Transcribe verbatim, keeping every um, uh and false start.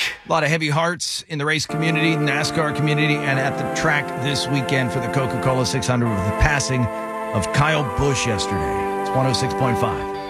A lot of heavy hearts in the race community, NASCAR community, and at the track this weekend for the Coca-Cola six hundred with the passing of Kyle Busch yesterday. It's one oh six point five.